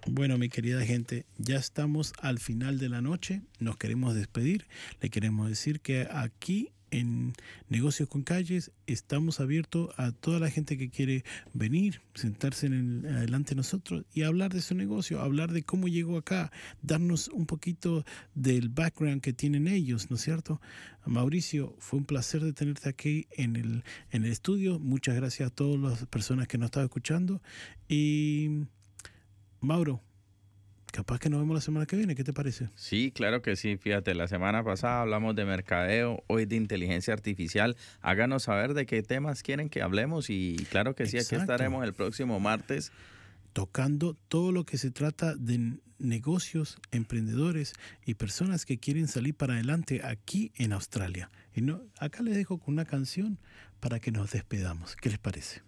Bueno, mi querida gente, ya estamos al final de la noche. Nos queremos despedir. Le queremos decir que aquí en Negocios con Calles estamos abiertos a toda la gente que quiere venir, sentarse adelante de nosotros y hablar de su negocio, hablar de cómo llegó acá, darnos un poquito del background que tienen ellos, ¿no es cierto? Mauricio, fue un placer de tenerte aquí en el estudio. Muchas gracias a todas las personas que nos están escuchando. Y Mauro, capaz que nos vemos la semana que viene, ¿qué te parece? Sí, claro que sí. Fíjate, la semana pasada hablamos de mercadeo, hoy de inteligencia artificial. Háganos saber de qué temas quieren que hablemos y claro que sí, aquí Exacto. estaremos el próximo martes. Tocando todo lo que se trata de negocios, emprendedores y personas que quieren salir para adelante aquí en Australia. Y no, acá les dejo con una canción para que nos despedamos. ¿Qué les parece?